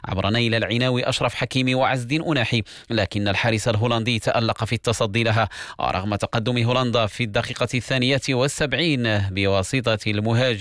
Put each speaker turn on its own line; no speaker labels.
عبر نيل العناوي، أشرف حكيمي وعز الدين أناحي، لكن الحارس الهولندي تألق في التصدي لها رغم تقدم هولندا في الدقيقة 72 بواسطة المهاجم